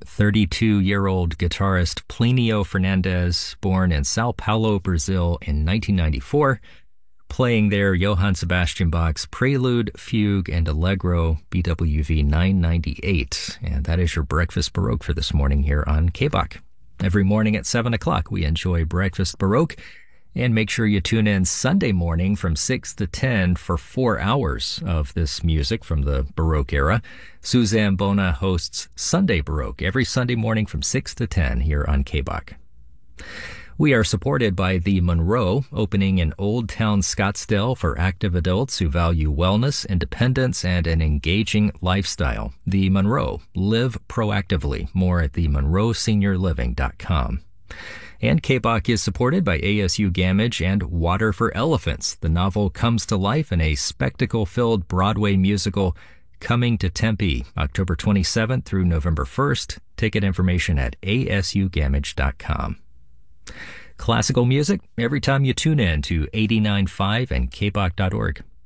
32-year-old guitarist Plinio Fernandez, born in Sao Paulo, Brazil in 1994, playing there Johann Sebastian Bach's Prelude, Fugue, and Allegro, BWV 998. And that is your Breakfast Baroque for this morning here on KBach. Every morning at 7 o'clock, we enjoy Breakfast Baroque. And make sure you tune in Sunday morning from 6 to 10 for 4 hours of this music from the Baroque era. Suzanne Bona hosts Sunday Baroque every Sunday morning from 6 to 10 here on KBach. We are supported by the Monroe, opening in Old Town Scottsdale for active adults who value wellness, independence, and an engaging lifestyle. The Monroe, live proactively. More at themonroeseniorliving.com. And KBach is supported by ASU Gamage and Water for Elephants. The novel comes to life in a spectacle-filled Broadway musical coming to Tempe, October 27th through November 1st. Ticket information at asugamage.com. Classical music every time you tune in to 89.5 and kbach.org.